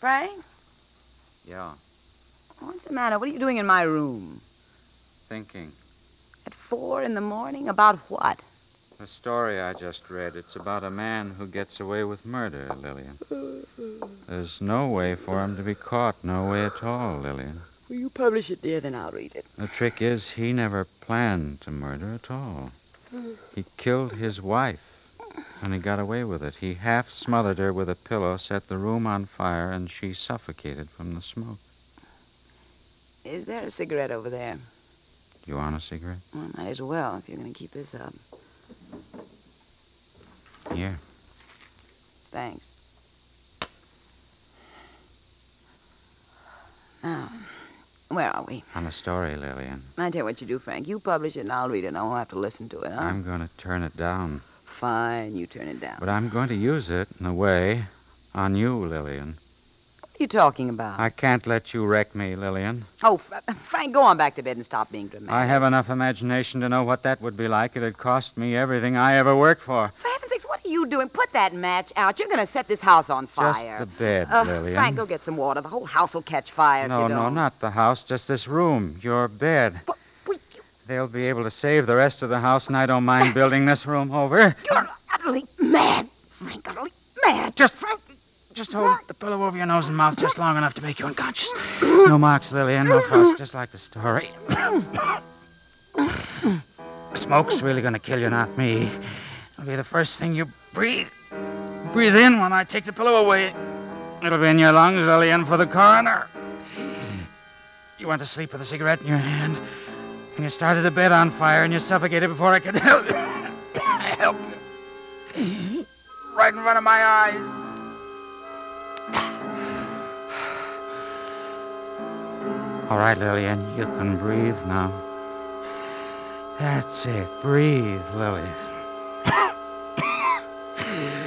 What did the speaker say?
Frank? Yeah, What's the matter? What are you doing in my room? thinking. At 4 in the morning? About what? The story I just read, it's about a man who gets away with murder, Lillian. There's no way for him to be caught, no way at all, Lillian. Will you publish it, dear? Then I'll read it. The trick is he never planned to murder at all. He killed his wife, and he got away with it. He half smothered her with a pillow, set the room on fire, and she suffocated from the smoke. Is there a cigarette over there? You want a cigarette? Well, might as well if you're going to keep this up. Here. Thanks. Now, where are we? On a story, Lillian. I tell you what you do, Frank. You publish it and I'll read it and I won't have to listen to it, huh? I'm going to turn it down. Fine, you turn it down. But I'm going to use it, in a way, on you, Lillian. What are you talking about? I can't let you wreck me, Lillian. Oh, Frank, go on back to bed and stop being dramatic. I have enough imagination to know what that would be like. It'd cost me everything I ever worked for. For heaven's sakes, what are you doing? Put that match out. You're going to set this house on fire. Just the bed, Lillian. Frank, go get some water. The whole house will catch fire if you No, don't. not the house, just this room, your bed. But They'll be able to save the rest of the house, and I don't mind building this room over. you're utterly mad, Frank, utterly mad. Just hold the pillow over your nose and mouth just long enough to make you unconscious. No marks, Lillian, no fuss, just like the story. Smoke's really going to kill you, not me. It'll be the first thing you breathe in when I take the pillow away. It'll be in your lungs, Lillian, for the coroner. You went to sleep with a cigarette in your hand, and you started the bed on fire, and you suffocated before I could help you. Right in front of my eyes. All right, Lillian, you can breathe now. That's it. Breathe, Lillian.